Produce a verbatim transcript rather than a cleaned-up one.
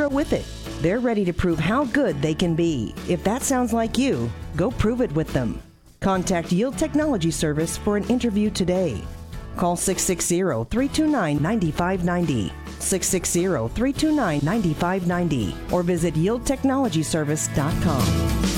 with it. They're ready to prove how good they can be. If that sounds like you, go prove it with them. Contact Yield Technology Service for an interview today. Call six six zero, three two nine, nine five nine zero, six six zero, three two nine, nine five nine zero, or visit yield technology service dot com.